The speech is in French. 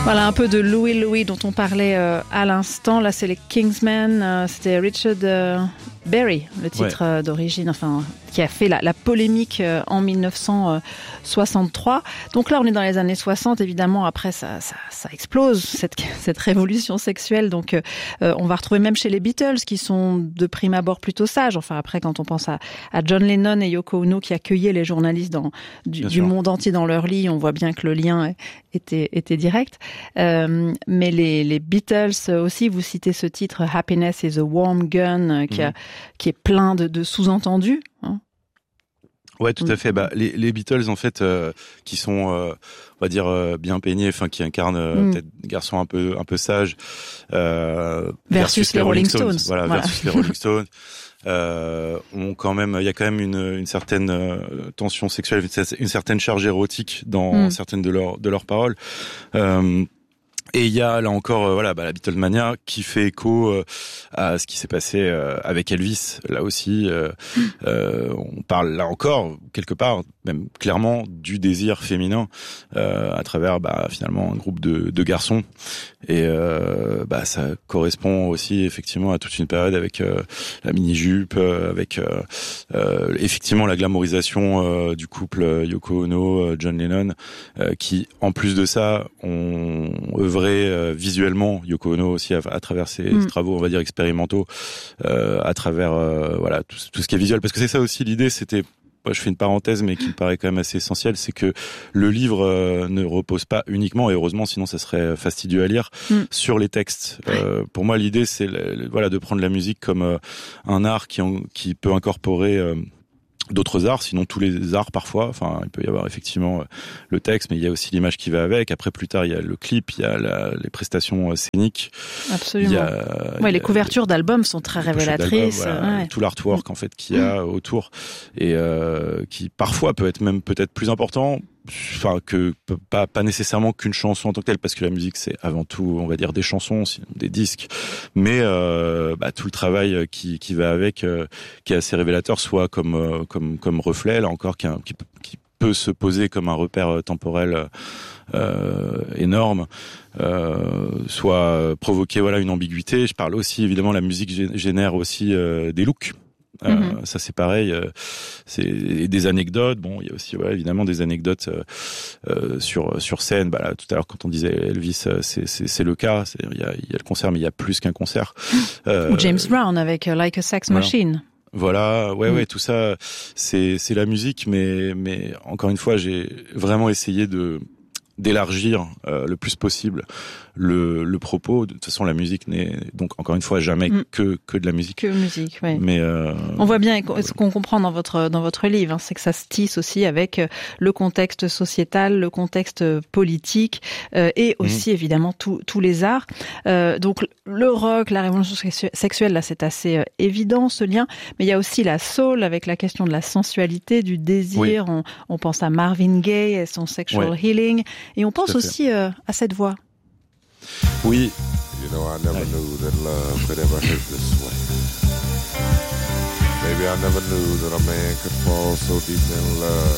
Voilà un peu de Louie Louie dont on parlait à l'instant. Là, c'est les Kingsmen. C'était Richard Berry, le titre d'origine, enfin, qui a fait la polémique en 1963. Donc là, on est dans les années 60. Évidemment, après, ça explose, cette révolution sexuelle. Donc, on va retrouver même chez les Beatles, qui sont de prime abord plutôt sages. Enfin, après, quand on pense à John Lennon et Yoko Ono, qui accueillaient les journalistes du monde entier dans leur lit, on voit bien que le lien était direct. Mais les Beatles aussi, vous citez ce titre Happiness is a Warm Gun, qui est plein de sous-entendus. Hein. Ouais, tout à fait. Bah, les Beatles, en fait, qui sont, on va dire, bien peignés, enfin, qui incarnent peut-être des garçons un peu sages, versus les Rolling Stones. Voilà, versus les Rolling Stones. Il y a quand même une certaine tension sexuelle, une certaine charge érotique dans certaines de leurs paroles. Et il y a là encore la Beatlemania qui fait écho à ce qui s'est passé avec Elvis. Là aussi, on parle là encore quelque part, même clairement, du désir féminin à travers finalement un groupe de garçons. Et ça correspond aussi effectivement à toute une période avec la mini-jupe, avec effectivement la glamourisation du couple Yoko Ono, John Lennon, qui en plus de ça ont œuvré visuellement, Yoko Ono aussi à travers ses travaux, on va dire expérimentaux, à travers tout ce qui est visuel, parce que c'est ça aussi l'idée. C'était, je fais une parenthèse mais qui me paraît quand même assez essentielle, c'est que le livre ne repose pas uniquement, et heureusement sinon ça serait fastidieux à lire, sur les textes. Pour moi l'idée c'est de prendre la musique comme un art qui peut incorporer d'autres arts, sinon tous les arts parfois. Enfin, il peut y avoir effectivement le texte, mais il y a aussi l'image qui va avec. Après, plus tard, il y a le clip, il y a les prestations scéniques. Absolument. Les couvertures d'albums sont très révélatrices. Tout l'artwork en fait qu'il y a autour, et qui parfois peut être même peut-être plus important. Enfin, que pas nécessairement qu'une chanson en tant que telle, parce que la musique c'est avant tout, on va dire, des chansons, sinon des disques, mais tout le travail qui va avec, qui est assez révélateur, soit comme reflet, là encore, qui peut se poser comme un repère temporel énorme, soit provoquer une ambiguïté. Je parle aussi évidemment, la musique génère aussi des looks. Ça c'est pareil, c'est des anecdotes. Bon, il y a aussi évidemment des anecdotes sur scène. Là, tout à l'heure quand on disait Elvis, c'est le cas. Il y a le concert, mais il y a plus qu'un concert. Ou James Brown avec Like a Sex Machine. Voilà, tout ça, c'est la musique, mais encore une fois, j'ai vraiment essayé d'élargir le plus possible le propos. De toute façon, la musique n'est donc encore une fois jamais que de la musique. Que musique, oui. Mais on voit bien, ce qu'on comprend dans votre livre, c'est que ça se tisse aussi avec le contexte sociétal, le contexte politique, et aussi évidemment tous les arts. Donc le rock, la révolution sexuelle, là c'est assez évident ce lien, mais il y a aussi la soul avec la question de la sensualité, du désir. On pense à Marvin Gaye et son Sexual Healing, et on pense aussi à cette voix. Oui. You know, I never knew that love could ever hurt this way. Maybe I never knew that a man could fall so deep in love